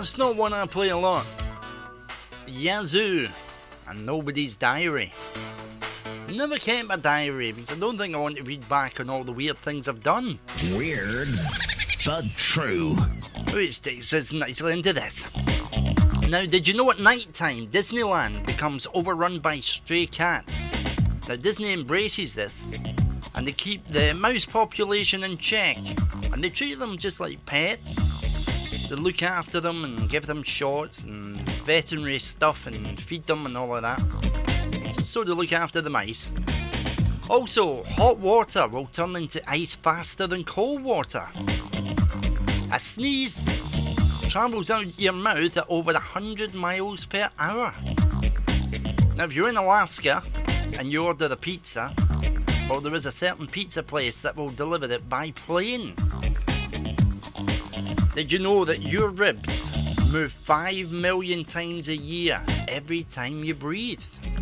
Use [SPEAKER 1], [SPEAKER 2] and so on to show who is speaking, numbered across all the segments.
[SPEAKER 1] That's not one I play a lot. Yazoo and Nobody's Diary. Never kept a diary because I don't think I want to read back on all the weird things I've done.
[SPEAKER 2] Weird, but true.
[SPEAKER 1] Which takes us nicely into this. Now, did you know at night time Disneyland becomes overrun by stray cats? Now, Disney embraces this and they keep the mouse population in check and they treat them just like pets. They look after them and give them shots and veterinary stuff and feed them and all of that. So they look after the mice. Also, hot water will turn into ice faster than cold water. A sneeze travels out your mouth at over 100 miles per hour. Now, if you're in Alaska and you order a pizza, well, there is a certain pizza place that will deliver it by plane. Did you know that your ribs move 5 million times a year every time you breathe?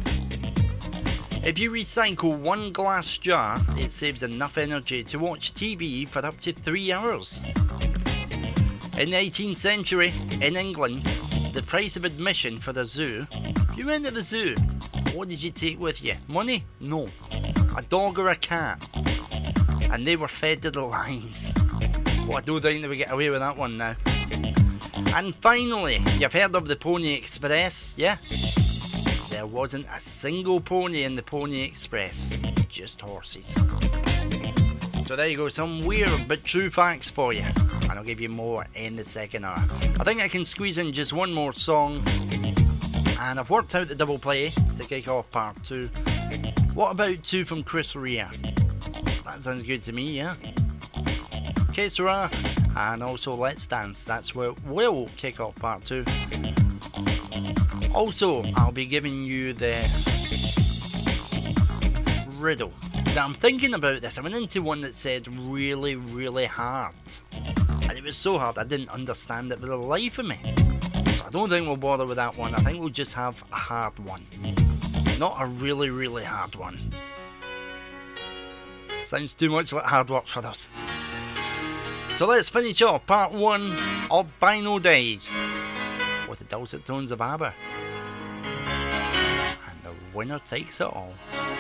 [SPEAKER 1] If you recycle one glass jar, it saves enough energy to watch TV for up to 3 hours. In the 18th century, in England, the price of admission for the zoo, if you went to the zoo, what did you take with you? Money? No. A dog or a cat. And they were fed to the lions. Well, I don't think they would get away with that one now. And finally, you've heard of the Pony Express, yeah? There wasn't a single pony in the Pony Express, just horses. So there you go, some weird but true facts for you. And I'll give you more in the second hour. I think I can squeeze in just one more song. And I've worked out the double play to kick off part 2. What about 2 from Chris Rea? That sounds good to me, yeah? Que Sera, and also Let's Dance. That's where we'll kick off part 2. Also, I'll be giving you the riddle. Now, I'm thinking about this. I went into one that said really, really hard. And it was so hard I didn't understand it for the life of me. So I don't think we'll bother with that one. I think we'll just have a hard one. Not a really, really hard one. Sounds too much like hard work for us. So let's finish off part 1 of Vinyl Days with the dulcet tones of ABBA. And the winner takes it all.